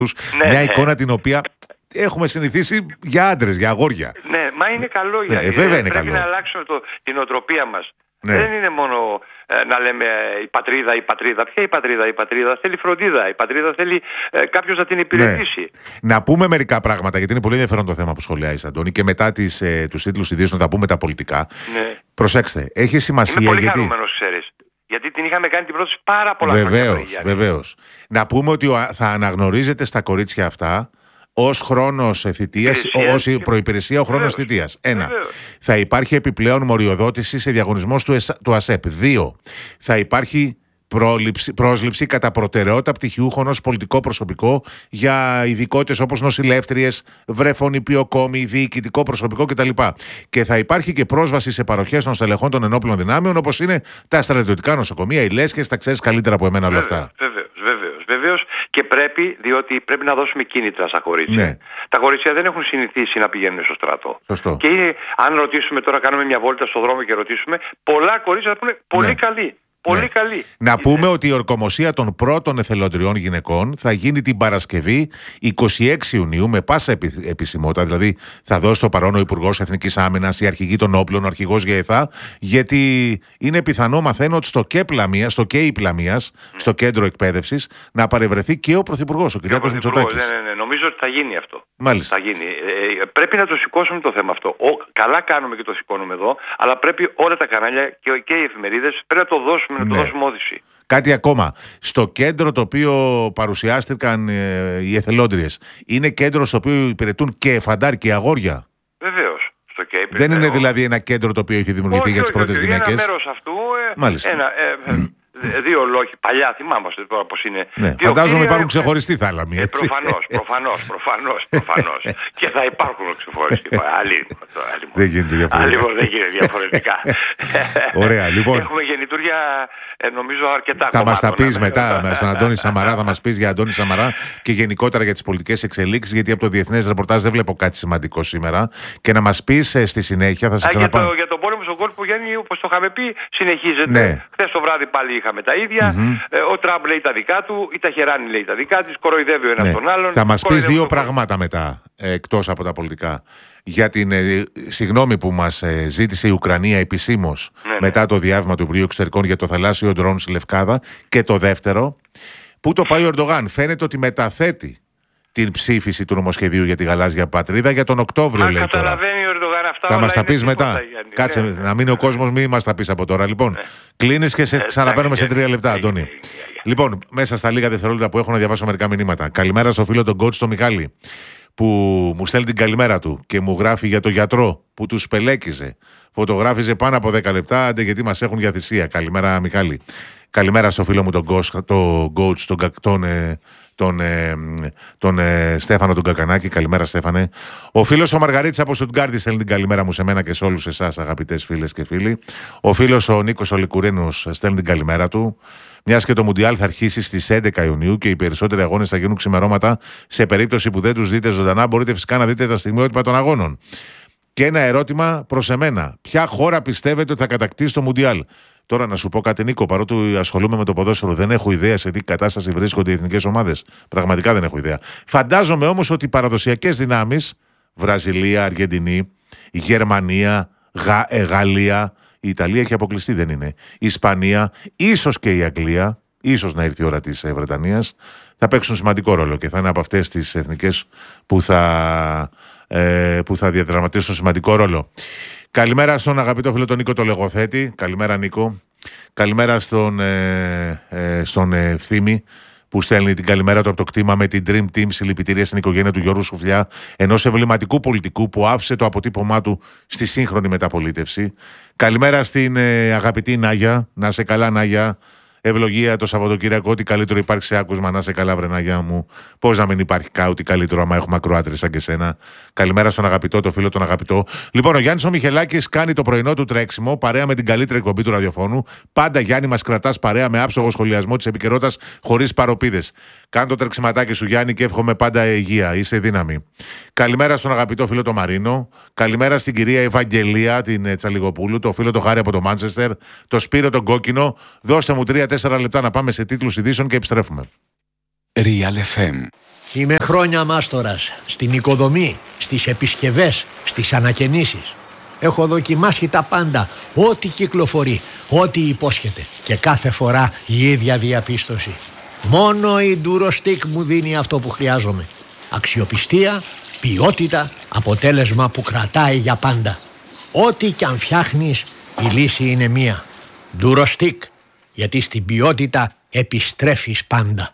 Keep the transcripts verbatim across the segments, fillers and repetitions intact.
Ναι, μια ναι. εικόνα την οποία έχουμε συνηθίσει για άντρες, για αγόρια. Ναι, μα είναι καλό για ναι, βέβαια είναι Πρέπει καλό. να αλλάξουμε το, την οτροπία μας. Ναι. Δεν είναι μόνο ε, να λέμε ε, η πατρίδα, η πατρίδα. Ποια η πατρίδα, η πατρίδα θέλει φροντίδα. Η πατρίδα θέλει ε, κάποιος να την υπηρετήσει. Ναι. Να πούμε μερικά πράγματα, γιατί είναι πολύ ενδιαφέρον το θέμα που σχολιάζεις, Αντώνη, και μετά τις, ε, τους τίτλους ιδίως να τα πούμε τα πολιτικά. Ναι. Προσέξτε, έχει σημασία. Είμαι πολύ γιατί... χαρούμενος, ξέρεις. Γιατί την είχαμε κάνει την πρόταση πάρα πολλά βεβαίως, χρόνια. Βεβαίως. Να πούμε ότι θα αναγνωρίζετε στα κορίτσια αυτά ως χρόνος θητείας, ως προϋπηρεσία ο χρόνος θητείας. Ένα. Βεβαίως. Θα υπάρχει επιπλέον μοριοδότηση σε διαγωνισμούς του, του ΑΣΕΠ. Δύο. Θα υπάρχει πρόληψη, πρόσληψη κατά προτεραιότητα πτυχιούχων ως πολιτικό προσωπικό για ειδικότητες όπως νοσηλεύτριες, βρεφονιπιοκόμοι, διοικητικό προσωπικό κτλ. Και θα υπάρχει και πρόσβαση σε παροχές των στελεχών των ενόπλων δυνάμεων όπως είναι τα στρατιωτικά νοσοκομεία, οι λέσχες, τα ξέρεις καλύτερα από εμένα όλα αυτά. Βεβαίως, βεβαίως, βεβαίως. Και πρέπει, διότι πρέπει να δώσουμε κίνητρα στα κορίτσια. Ναι. Τα κορίτσια δεν έχουν συνηθίσει να πηγαίνουν στο στρατό. Σωστό. Και είναι, αν ρωτήσουμε τώρα, κάνουμε μια βόλτα στον δρόμο και ρωτήσουμε, πολλά κορίτσια θα πούνε πολύ Ναι. καλή. Πολύ Ναι. καλή. Να πούμε ότι η ορκομοσία των πρώτων εθελοντριών γυναικών θα γίνει την Παρασκευή εικοστή έκτη Ιουνίου με πάσα επι... επισημότητα. Δηλαδή θα δώσει το παρόν ο Υπουργός Εθνικής Άμυνας, η Αρχηγή των Όπλων, ο Αρχηγός ΓΕΘΑ, γιατί είναι πιθανό, μαθαίνω, ότι στο ΚΕΠ Λαμίας, στο ΚΕΙΠ Λαμίας, mm. στο Κέντρο Εκπαίδευσης, να παρευρεθεί και ο Πρωθυπουργός, ο Κυριάκος Μητσοτάκης. Ναι, ναι, ναι. Νομίζω ότι θα γίνει αυτό. Μάλιστα. Θα γίνει. Ε, πρέπει να το σηκώσουμε το θέμα αυτό. Ο, καλά κάνουμε και το σηκώνουμε εδώ, αλλά πρέπει όλα τα κανάλια και, και οι εφημερίδες πρέπει να το δώσουμε, να Ναι. το δώσουμε όθηση. Κάτι ακόμα. Στο κέντρο το οποίο παρουσιάστηκαν ε, οι εθελόντριες, είναι κέντρο στο οποίο υπηρετούν και φαντάρ και αγόρια. Βεβαίως. Στο ΚΕΙΠ. Δεν είναι δηλαδή ένα κέντρο το οποίο έχει δημιουργηθεί όχι, για τις όχι, πρώτες όχι, γυναίκες. Ένα μέρος αυτού. Ε, Μάλιστα. Ένα, ε, ε, δύο λόγοι. Παλιά θυμάμαστε τώρα πώς είναι. Ναι, δύο φαντάζομαι κτίρια, υπάρχουν ε, ξεχωριστοί θάλαμοι. Ε, Έτσι. προφανώς, προφανώς, προφανώς, προφανώς. Και θα υπάρχουν ξεχωριστοί. Δεν γίνεται διαφορετικά. δεν γίνεται διαφορετικά. Ωραία, λοιπόν. Έχουμε γεννητούρια, ε, νομίζω, αρκετά Θα μας τα κομμάτων, πεις ναι. μετά, με τον Αντώνη Σαμαρά, θα μας πεις για Αντώνη Σαμαρά και γενικότερα για τις πολιτικές εξελίξεις, γιατί από το διεθνές ρεπορτάζ δεν βλέπω κάτι σημαντικό σήμερα. Και να μας πεις ε, στη συνέχεια, θα σε Α, για, ξαναπάω. το, για τον πόλεμο στον κόλπο, Γιάννη, όπως το είχαμε πει, συνεχίζεται. Ναι. Χθες το βράδυ πάλι είχαμε τα ίδια. Mm-hmm. Ε, ο Τραμπ λέει τα δικά του, η Ταχεράνη λέει τα δικά της, κοροϊδεύει ο ένας Ναι. τον άλλον. Θα μας πεις κοροϊδεύει δύο τον πράγματα μετά, ε, εκτός από τα πολιτικά. Για την ε, συγγνώμη που μας ε, ζήτησε η Ουκρανία επισήμως ναι, ναι. μετά το διάβημα του Υπουργείου Εξωτερικών για το θαλάσσιο ντρόουν στη Λευκάδα. Και το δεύτερο, πού το πάει ο Ερντογάν. Φαίνεται ότι μεταθέτει την ψήφιση του νομοσχεδίου για τη γαλάζια πατρίδα για τον Οκτώβριο, Μα λέει τώρα. καταλαβαίνει ο Ερντογάν αυτά. Θα όλα μας τα είναι πεις τίποτα, μετά. Γιάννη. Κάτσε, Ναι. να μείνει ο κόσμος, μην μας τα πεις από τώρα. Λοιπόν, Ναι. κλείνεις και σε Ε, ξαναπαίρνουμε σε εντάξει, τρία λεπτά, έγινε, Αντώνη. έγινε, έγινε. Λοιπόν, μέσα στα λίγα δευτερόλεπτα που έχω να διαβάσω μερικά μηνύματα. Καλημέρα στο φίλο τον coach τον Μιχάλη, που μου στέλνει την καλημέρα του και μου γράφει για το γιατρό που του σπελέκιζε. Φωτογράφιζε πάνω από δέκα λεπτά, άντε γιατί μας έχουν για θυσία. Καλημέρα, Μιχάλη. Καλημέρα στο φίλο μου τον coach, τον, coach, τον, τον, ε, τον, ε, τον ε, Στέφανο τον Κακανάκη. Καλημέρα, Στέφανε. Ο φίλος ο Μαργαρίτης από Σουτγκάρδη στέλνει την καλημέρα μου σε μένα και σε όλους εσάς, αγαπητές φίλες και φίλοι. Ο φίλος ο Νίκος ο Λικουρίνος στέλνει την καλημέρα του. Μιας και το Μουντιάλ θα αρχίσει στις έντεκα Ιουνίου και οι περισσότεροι αγώνες θα γίνουν ξημερώματα. Σε περίπτωση που δεν τους δείτε ζωντανά, μπορείτε φυσικά να δείτε τα στιγμιότυπα των αγώνων. Και ένα ερώτημα προς εμένα. Ποια χώρα πιστεύετε ότι θα κατακτήσει το Μουντιάλ? Τώρα να σου πω κάτι, Νίκο, παρότι ασχολούμαι με το ποδόσφαιρο, δεν έχω ιδέα σε τι κατάσταση βρίσκονται οι εθνικές ομάδες. Πραγματικά δεν έχω ιδέα. Φαντάζομαι όμως ότι οι παραδοσιακές δυνάμεις, Βραζιλία, Αργεντινή, Γερμανία, Γα, ε, Γαλλία, η Ιταλία έχει αποκλειστεί, δεν είναι. Η Ισπανία, ίσως και η Αγγλία, ίσως να ήρθε η ώρα της ε, Βρετανίας, θα παίξουν σημαντικό ρόλο και θα είναι από αυτές τις εθνικές που θα, ε, που θα διαδραματίσουν σημαντικό ρόλο. Καλημέρα στον αγαπητό φίλο τον Νίκο το Λεγοθέτη. Καλημέρα, Νίκο. Καλημέρα στον, ε, ε, στον ε, Ευθύμη που στέλνει την καλημέρα του από το κτήμα με την Dream Team. Συλληπιτήρια στην οικογένεια του Γιώργου Σουφλιά, ενός εμβληματικού πολιτικού που άφησε το αποτύπωμά του στη σύγχρονη μεταπολίτευση. Καλημέρα στην ε, αγαπητή Νάγια. Να είσαι καλά, Νάγια. Ευλογία το Σαββατοκύριακο. Ό,τι καλύτερο υπάρχει σε άκουσμα. Να είσαι καλά, βρε Νάγια μου. Πώς να μην υπάρχει κάτι καλύτερο, άμα έχουμε ακροάτρες σαν και σένα. Καλημέρα στον αγαπητό, το φίλο τον αγαπητό. Λοιπόν, ο Γιάννης ο Μιχελάκης κάνει το πρωινό του τρέξιμο παρέα με την καλύτερη εκπομπή του ραδιοφώνου. Πάντα, Γιάννη, μας κρατάς παρέα με άψογο σχολιασμό της επικαιρότητας χωρίς παροπίδες. Κάνε το τρεξιματάκι σου, Γιάννη, και εύχομαι πάντα υγεία. Είσαι δύναμη. Καλημέρα στον αγαπητό φίλο τον Μαρίνο. Καλημέρα στην κυρία Ευαγγελία, την Τσαλιγοπούλου, το φίλο το Χάρη από το Μάντσεστερ, το Σπύρο τον Κόκκινο. Δώστε μου τρία τέσσερα λεπτά να πάμε σε τίτλους ειδήσεων και επιστρέφουμε. Real εφ εμ Είμαι χρόνια μάστορας στην οικοδομή, στις επισκευές, στις ανακαινήσεις. Έχω δοκιμάσει τα πάντα, ό,τι κυκλοφορεί, ό,τι υπόσχεται. Και κάθε φορά η ίδια διαπίστωση. Μόνο η Durostix μου δίνει αυτό που χρειάζομαι. Αξιοπιστία, ποιότητα, αποτέλεσμα που κρατάει για πάντα. Ό,τι κι αν φτιάχνεις, η λύση είναι μία. Durostix, γιατί στην ποιότητα επιστρέφεις πάντα.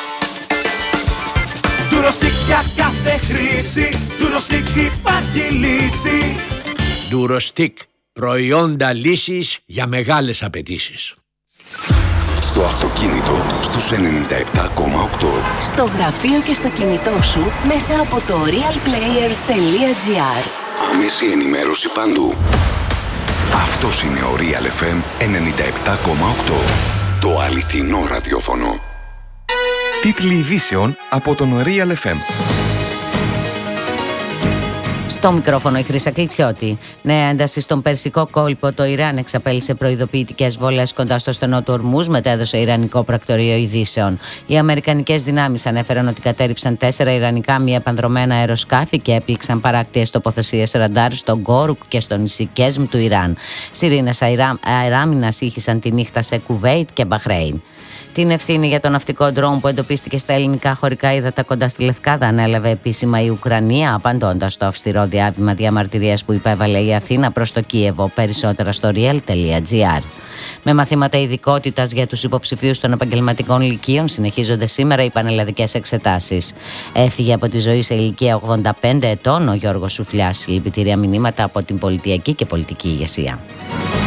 Durostix για κάθε χρήση, Durostix υπάρχει λύση. Durostix, προϊόντα λύσης για μεγάλες απαιτήσεις. Στο αυτοκίνητο στους ενενήντα επτά κόμμα οκτώ. Στο γραφείο και στο κινητό σου μέσα από το realplayer τελεία gr. Άμεση ενημέρωση παντού. Αυτός είναι ο Real εφ εμ ενενήντα επτά κόμμα οκτώ. Το αληθινό ραδιόφωνο. Τίτλοι ειδήσεων από τον Real εφ εμ. Στο μικρόφωνο η Χρύσα Κλιτσιώτη. Νέα ένταση στον Περσικό κόλπο. Το Ιράν εξαπέλυσε προειδοποιητικές βολές κοντά στο στενό του Ορμούζ, μετέδωσε Ιρανικό πρακτορείο ειδήσεων. Οι αμερικανικές δυνάμεις ανέφεραν ότι κατέρριψαν τέσσερα ιρανικά μη επανδρομένα αεροσκάφη και έπληξαν παράκτιες τοποθεσίες ραντάρ στον Γκόρουκ και στο νησί Κέσμ του Ιράν. Σιρήνες αεράμινας ήχησαν τη νύχτα σε Κουβέιτ και Μπαχρέιν. Την ευθύνη για το ναυτικό ντρόουν που εντοπίστηκε στα ελληνικά χωρικά ύδατα κοντά στη Λευκάδα ανέλαβε επίσημα η Ουκρανία, απαντώντας στο αυστηρό διάβημα διαμαρτυρίας που υπέβαλε η Αθήνα προς το Κίεβο. Περισσότερα στο real τελεία gr. Με μαθήματα ειδικότητας για τους υποψηφίους των επαγγελματικών λυκείων συνεχίζονται σήμερα οι πανελλαδικές εξετάσεις. Έφυγε από τη ζωή σε ηλικία ογδόντα πέντε ετών ο Γιώργος Σουφλιάς. Συλληπιτήρια μηνύματα από την πολιτιακή και πολιτική ηγεσία.